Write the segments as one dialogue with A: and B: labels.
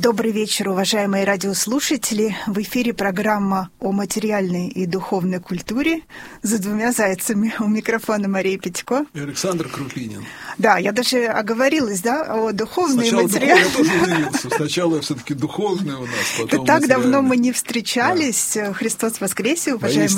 A: Добрый вечер, уважаемые радиослушатели. В эфире программа о материальной и духовной культуре «За двумя зайцами». У микрофона Мария Петько.
B: И Александр Крупинин.
A: Да, я даже оговорилась, о духовной и материальной.
B: Я тоже удивился. Сначала все-таки духовная у нас, потом
A: так давно мы не встречались. Да. Христос воскресе,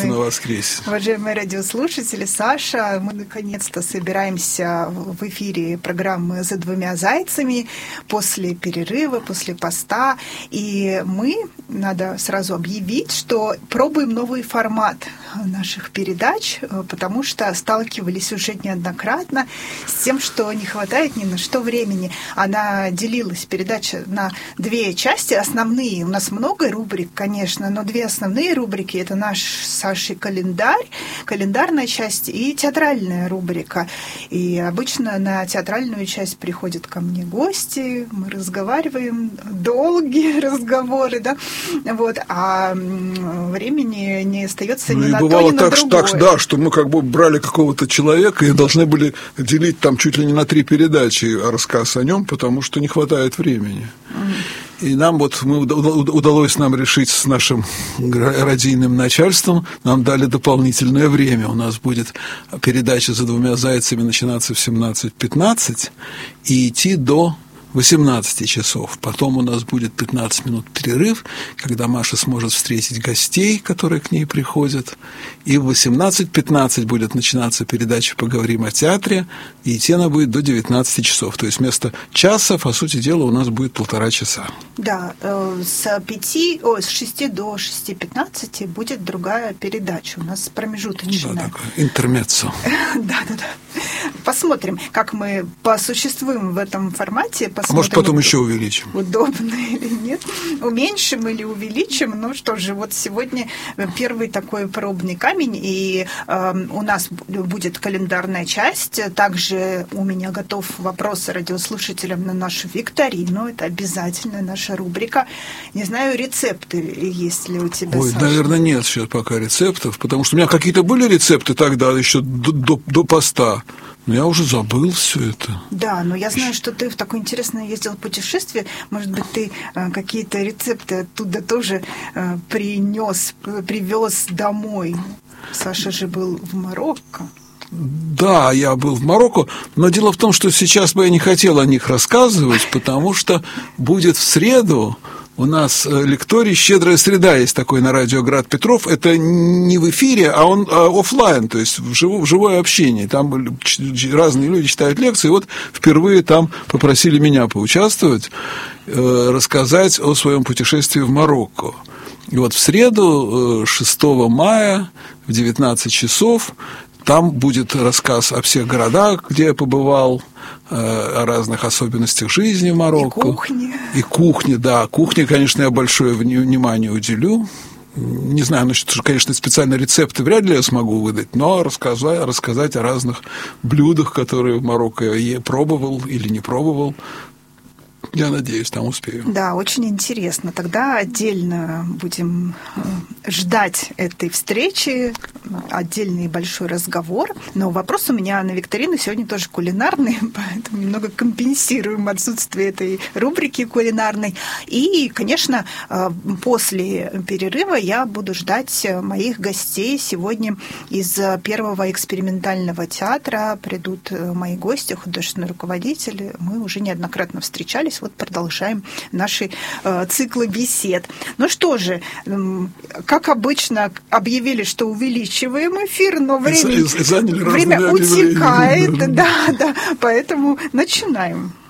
A: уважаемые радиослушатели. Саша, мы наконец-то собираемся в эфире программы «За двумя зайцами» после перерыва, после поста. И мы, надо сразу объявить, что пробуем новый формат наших передач, потому что сталкивались уже неоднократно с тем, что не хватает ни на что времени. Она делилась, передача, на две части основные. У нас много рубрик, конечно, но две основные рубрики — это наш с Сашей календарь, календарная часть и театральная рубрика. И обычно на театральную часть приходят ко мне гости, мы разговариваем, долгие разговоры, да, вот, а времени не остается ни на то, ни на другое.
B: Так, да, что мы как бы брали какого-то человека и должны были делить там чуть ли не на 3 передачи рассказ о нем, потому что не хватает времени. И нам удалось нам решить с нашим радийным начальством, нам дали дополнительное время. У нас будет передача «За двумя зайцами» начинаться в 17:15 и идти до 18 часов. Потом у нас будет 15 минут перерыв, когда Маша сможет встретить гостей, которые к ней приходят. И в 18:15 будет начинаться передача «Поговорим о театре», и идти она будет до 19 часов. То есть вместо часа, по сути дела, у нас будет 1,5 часа.
A: Да, с 6 до 6:15 будет другая передача. У нас промежуточная.
B: Да, такое интермеццо.
A: Да. Посмотрим, как мы посуществуем в этом формате.
B: А может, потом еще увеличим.
A: Удобно или нет. Уменьшим или увеличим. Ну что же, вот сегодня первый такой пробный камень, и у нас будет календарная часть. Также у меня готов вопрос радиослушателям на нашу викторину. Это обязательно наша рубрика. Не знаю, рецепты есть ли у тебя,
B: Ой,
A: Саша?
B: Наверное, нет сейчас пока рецептов, потому что у меня какие-то были рецепты тогда, еще до поста. Но я уже забыл все это.
A: Да, но я знаю, что ты в такое интересное ездил путешествие. Может быть, ты какие-то рецепты оттуда тоже привез домой. Саша же был в Марокко.
B: Да, я был в Марокко, но дело в том, что сейчас бы я не хотел о них рассказывать, потому что будет в среду у нас лекторий «Щедрая среда», есть такой на радио «Град Петров». Это не в эфире, а он офлайн, то есть в живое общение. Там разные люди читают лекции. И вот впервые там попросили меня поучаствовать, рассказать о своем путешествии в Марокко. И вот в среду, 6 мая, в 19 часов, там будет рассказ о всех городах, где я побывал, о разных особенностях жизни в Марокко. И кухне, да. Кухне, конечно, я большое внимание уделю. Не знаю, конечно, специально рецепты вряд ли я смогу выдать, но рассказать о разных блюдах, которые в Марокко я пробовал или не пробовал. Я надеюсь, там успею.
A: Да, очень интересно. Тогда отдельно будем ждать этой встречи, отдельный большой разговор. Но вопрос у меня на викторину сегодня тоже кулинарный, поэтому немного компенсируем отсутствие этой рубрики кулинарной. И, конечно, после перерыва я буду ждать моих гостей. Сегодня из Первого экспериментального театра придут мои гости, художественные руководители. Мы уже неоднократно встречались. Вот продолжаем наши циклы бесед. Ну что же, как обычно, объявили, что увеличиваем эфир, но время утекает, да, поэтому начинаем.